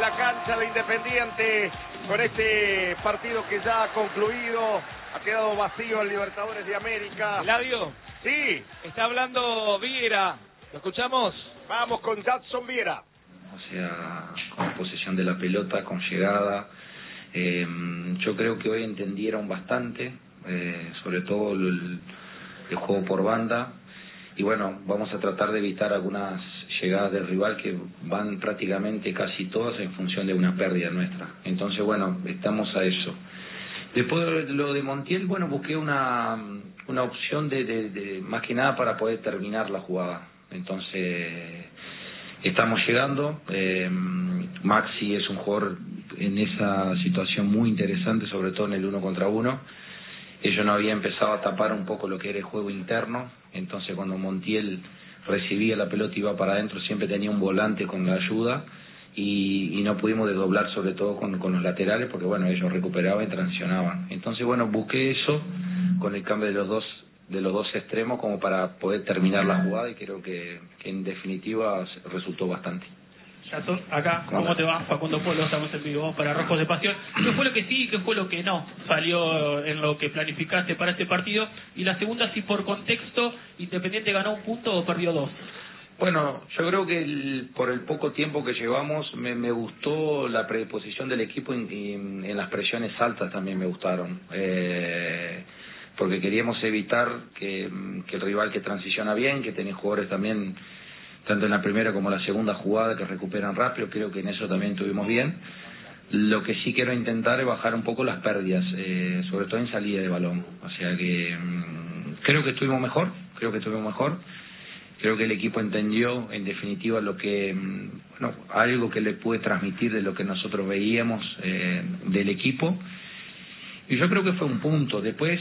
la cancha de Independiente con este partido que ya ha concluido. Ha quedado vacío el Libertadores de América. Eladio. Sí. Está hablando Viera. ¿Lo escuchamos? Vamos con Jadson Viera. O sea, con posesión de la pelota, con llegada. Yo creo que hoy entendieron bastante, sobre todo el juego por banda. Y bueno, vamos a tratar de evitar algunas llegadas del rival que van prácticamente casi todas en función de una pérdida nuestra. Entonces, bueno, estamos a eso. Después de lo de Montiel, bueno, busqué una opción de más que nada para poder terminar la jugada. Entonces, estamos llegando. Maxi es un jugador en esa situación muy interesante, sobre todo en el 1 contra 1. Ellos no habían empezado a tapar un poco lo que era el juego interno. Entonces, cuando Montiel recibía la pelota y iba para adentro, siempre tenía un volante con la ayuda. Y no pudimos desdoblar, sobre todo con los laterales, porque bueno, ellos recuperaban y transicionaban. Entonces, bueno, busqué eso con el cambio de los dos extremos como para poder terminar la jugada, y creo que en definitiva resultó bastante. Jadson, acá, ¿cómo te va? Facundo Polo, estamos en vivo para Rojos de Pasión. ¿Qué fue lo que sí y qué fue lo que no salió en lo que planificaste para este partido? Y la segunda, si por contexto, ¿Independiente ganó un punto o perdió 2? Bueno, yo creo que por el poco tiempo que llevamos me gustó la predisposición del equipo, y en las presiones altas también me gustaron, porque queríamos evitar que el rival que transiciona bien, que tiene jugadores también, tanto en la primera como en la segunda jugada, que recuperan rápido, creo que en eso también estuvimos bien. Lo que sí quiero intentar es bajar un poco las pérdidas, sobre todo en salida de balón, o sea que creo que estuvimos mejor. Creo que el equipo entendió, en definitiva, lo que, bueno, algo que le pude transmitir de lo que nosotros veíamos del equipo. Y yo creo que fue un punto. Después,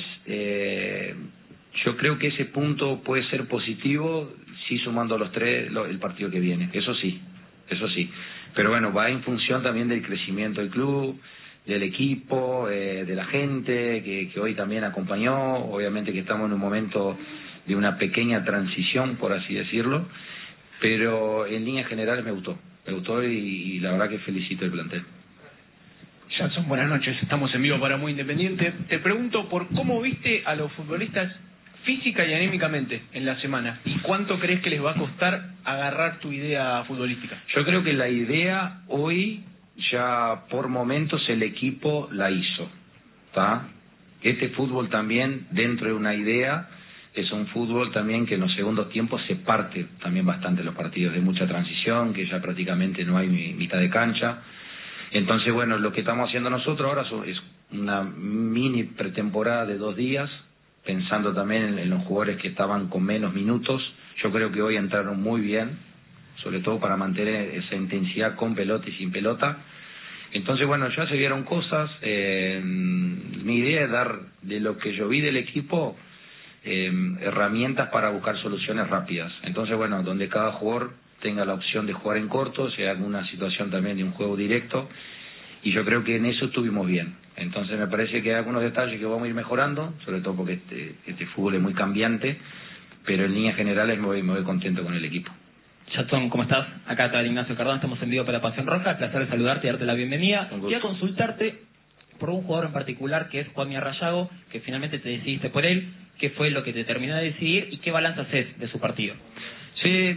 yo creo que ese punto puede ser positivo, sí, sumando a los tres el partido que viene. Eso sí. Pero bueno, va en función también del crecimiento del club, del equipo, de la gente que hoy también acompañó. Obviamente que estamos en un momento de una pequeña transición, por así decirlo, pero en líneas generales me gustó y la verdad que felicito el plantel. Jadson, buenas noches, estamos en vivo para Muy Independiente. Te pregunto por cómo viste a los futbolistas física y anímicamente en la semana, y cuánto crees que les va a costar agarrar tu idea futbolística. Yo creo que la idea hoy ya por momentos el equipo la hizo, ¿está? Este fútbol también, dentro de una idea, es un fútbol también que en los segundos tiempos se parte también bastante los partidos, de mucha transición, que ya prácticamente no hay mitad de cancha. Entonces, bueno, lo que estamos haciendo nosotros ahora es una mini pretemporada de 2 días, pensando también en los jugadores que estaban con menos minutos. Yo creo que hoy entraron muy bien, sobre todo para mantener esa intensidad con pelota y sin pelota. Entonces, bueno, ya se vieron cosas. Mi idea es dar, de lo que yo vi del equipo, herramientas para buscar soluciones rápidas. Entonces, bueno, donde cada jugador tenga la opción de jugar en corto, si hay alguna situación también de un juego directo, y yo creo que en eso estuvimos bien. Entonces me parece que hay algunos detalles que vamos a ir mejorando, sobre todo porque este fútbol es muy cambiante, pero en líneas generales me voy contento con el equipo. Jadson, ¿cómo estás? Acá está Ignacio Cardón, estamos en vivo para Pasión Roja, placer de saludarte y darte la bienvenida. Quería consultarte por un jugador en particular, que es Juan Arrayago, que finalmente te decidiste por él. ¿Qué fue lo que te terminó de decidir y qué balance haces de su partido? Sí,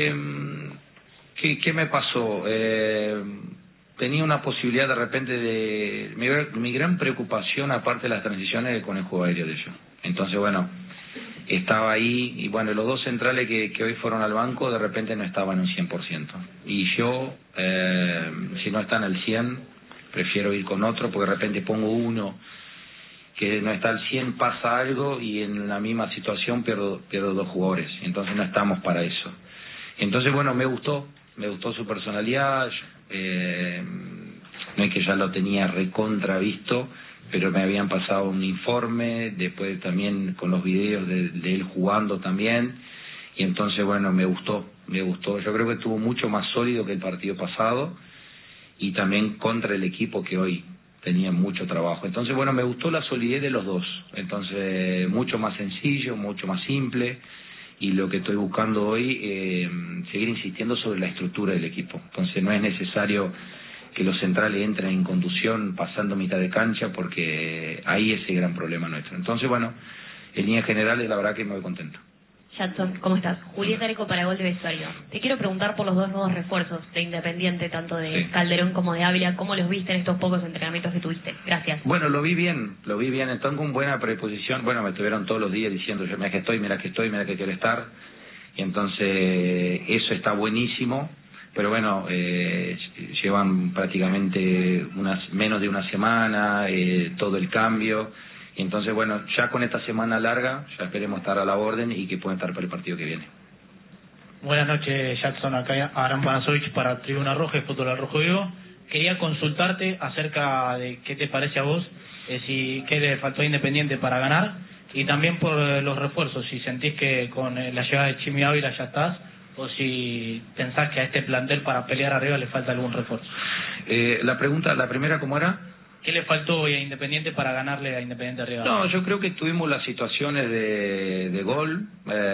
¿qué me pasó? Tenía una posibilidad de repente mi gran preocupación, aparte de las transiciones, con el juego aéreo de ellos. Entonces, bueno, estaba ahí, y bueno, los dos centrales que hoy fueron al banco, de repente no estaban un 100%. Y yo, si no están al 100, prefiero ir con otro, porque de repente pongo uno que no está al 100, pasa algo, y en la misma situación pierdo 2 jugadores. Entonces no estamos para eso. Entonces, bueno, me gustó su personalidad. No es que ya lo tenía recontra visto, pero me habían pasado un informe, después también con los videos de él jugando también, y entonces, bueno, me gustó. Yo creo que estuvo mucho más sólido que el partido pasado, y también contra el equipo que hoy tenía mucho trabajo. Entonces, bueno, me gustó la solidez de los dos. Entonces, mucho más sencillo, mucho más simple, y lo que estoy buscando hoy, seguir insistiendo sobre la estructura del equipo. Entonces, no es necesario que los centrales entren en conducción pasando mitad de cancha, porque ahí es el gran problema nuestro. Entonces, bueno, en líneas generales, la verdad que me voy contento. Jackson, ¿cómo estás? Julieta Areco para Gol de Vestuario. Te quiero preguntar por los dos nuevos refuerzos de Independiente, tanto de Calderón como de Ávila. ¿Cómo los viste en estos pocos entrenamientos que tuviste? Gracias. Bueno, lo vi bien, están con buena predisposición. Bueno, me estuvieron todos los días diciendo, mira que estoy, mira que quiero estar. Y entonces, eso está buenísimo. Pero bueno, llevan prácticamente menos de una semana, todo el cambio. Y entonces, bueno, ya con esta semana larga, ya esperemos estar a la orden y que puedan estar para el partido que viene. Buenas noches, Jackson. Acá Aram Panasovich para Tribuna Roja y Fútbol al Rojo Vivo. Quería consultarte acerca de qué te parece a vos, qué le faltó a Independiente para ganar, y también por los refuerzos, si sentís que con la llegada de Chimi Ávila ya estás, o si pensás que a este plantel para pelear arriba le falta algún refuerzo. La primera, ¿cómo era? ¿Qué le faltó hoy a Independiente para ganarle a Independiente arriba? No, yo creo que tuvimos las situaciones de gol,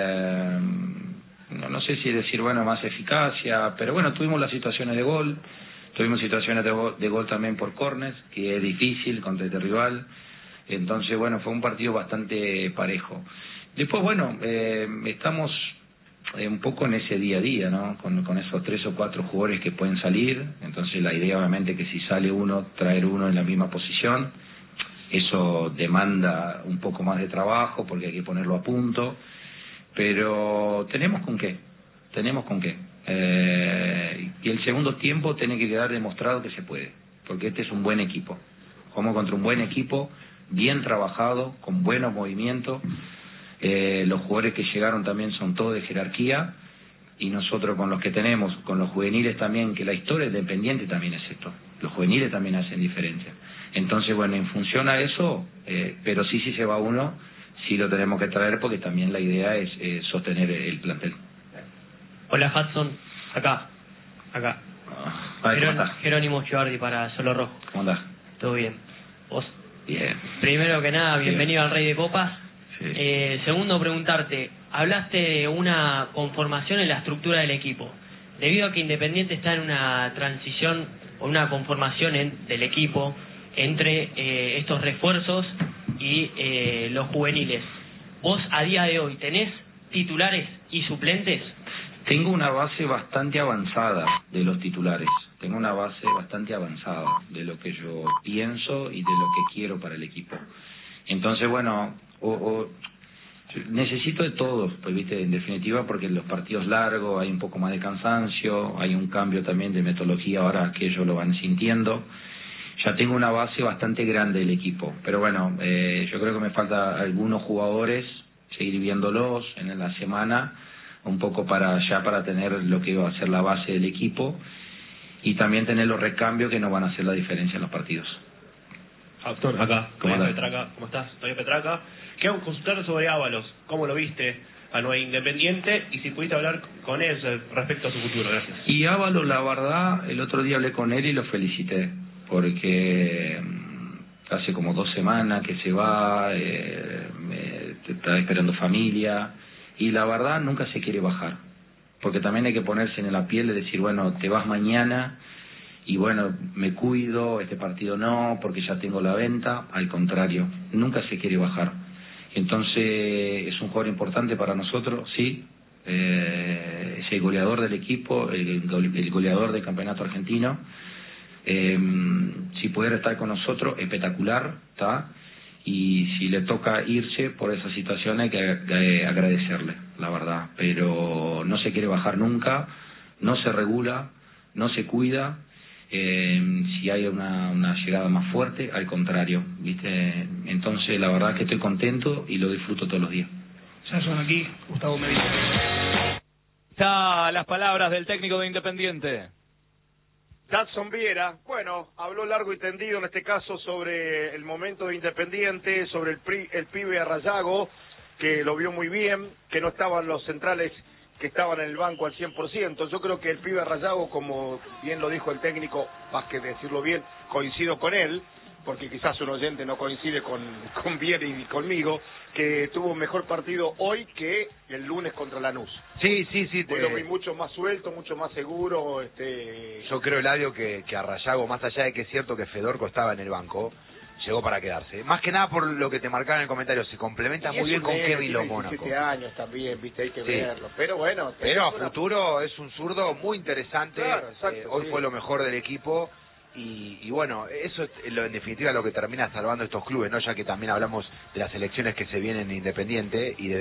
no sé si decir, bueno, más eficacia, pero bueno, tuvimos las situaciones de gol, tuvimos situaciones de gol también por córners, que es difícil contra este rival. Entonces, bueno, fue un partido bastante parejo. Después, bueno, estamos un poco en ese día a día, ¿no? Con esos 3 o 4 jugadores que pueden salir. Entonces la idea obviamente que si sale uno, traer uno en la misma posición. Eso demanda un poco más de trabajo porque hay que ponerlo a punto, pero tenemos con qué. Y el segundo tiempo tiene que quedar demostrado que se puede, porque este es un buen equipo. Jugamos contra un buen equipo, bien trabajado, con buenos movimientos. Los jugadores que llegaron también son todos de jerarquía, y nosotros con los que tenemos, con los juveniles también, que la historia independiente también es esto, los juveniles también hacen diferencia. Entonces, bueno, en función a eso, pero sí se va uno, sí lo tenemos que traer, porque también la idea es sostener el plantel. Hola, Hudson, acá. Jerónimo Chivardi para Solo Rojo. ¿Cómo andás? ¿Todo bien? ¿Vos? Bien. Primero que nada, bienvenido al Rey de Copas. Sí. Segundo, preguntarte, hablaste de una conformación en la estructura del equipo. Debido a que Independiente está en una transición o una conformación del equipo entre estos refuerzos y los juveniles, ¿vos a día de hoy tenés titulares y suplentes? Tengo una base bastante avanzada de los titulares. Tengo una base bastante avanzada de lo que yo pienso y de lo que quiero para el equipo. Entonces, bueno, necesito de todos, pues, viste, en definitiva, porque en los partidos largos hay un poco más de cansancio, hay un cambio también de metodología ahora que ellos lo van sintiendo. Ya tengo una base bastante grande del equipo, pero bueno, yo creo que me falta algunos jugadores, seguir viéndolos en la semana, un poco para tener lo que va a ser la base del equipo, y también tener los recambios que nos van a hacer la diferencia en los partidos. Actor, acá. ¿Cómo estás? Estoy Petraca. Quiero consultar sobre Ábalos. ¿Cómo lo viste a Nueva Independiente? Y si pudiste hablar con él respecto a su futuro. Gracias. Y Ábalos, la verdad, el otro día hablé con él y lo felicité, porque hace como 2 semanas que se va, está esperando familia, y la verdad nunca se quiere bajar, porque también hay que ponerse en la piel de decir, bueno, te vas mañana, y bueno, me cuido, este partido no, porque ya tengo la venta. Al contrario, nunca se quiere bajar. Entonces, es un jugador importante para nosotros, sí, es el goleador del equipo, el goleador del campeonato argentino. Si pudiera estar con nosotros, espectacular, ¿está? Y si le toca irse por esa situación, hay que agradecerle, la verdad. Pero no se quiere bajar nunca, no se regula, no se cuida. Si hay una llegada más fuerte, al contrario, ¿viste? Entonces, la verdad que estoy contento y lo disfruto todos los días. Ya son aquí, Gustavo Medina. Está las palabras del técnico de Independiente. Jackson Viera, bueno, habló largo y tendido en este caso sobre el momento de Independiente, sobre el pibe Arrayago, que lo vio muy bien, que no estaban los centrales que estaban en el banco al 100%. Yo creo que el pibe Arrayago, como bien lo dijo el técnico, más que decirlo bien, coincido con él, porque quizás un oyente no coincide con Vieri ni conmigo, que tuvo un mejor partido hoy que el lunes contra Lanús. Sí. Pues lo vi mucho más suelto, mucho más seguro. Yo creo, Eladio, que a Rayago, más allá de que es cierto que Fedorco estaba en el banco, llegó para quedarse. Más que nada por lo que te marcaba en el comentario, se complementa muy bien con Kevin Lo Mónaco. 17 años también, viste, hay que verlo. Pero bueno. Pero a futuro es un zurdo muy interesante. Claro, exacto, hoy fue lo mejor del equipo. Y bueno, eso es en definitiva lo que termina salvando estos clubes, ¿no? Ya que también hablamos de las elecciones que se vienen en Independiente y de